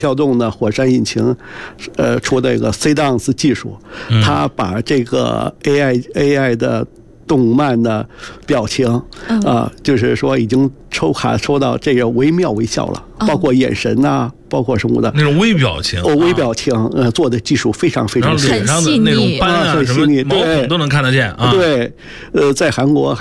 跳动的火山引擎，出这个 C-Dance 技术，它把这个 AI 的动漫的表情就是说已经抽到这个惟妙惟肖了，包括眼神呐，包括什么的那种微表情， 微表情，做的技术非常非常脸上的那种斑啊，什么毛孔都能看得见啊。 对，在韩国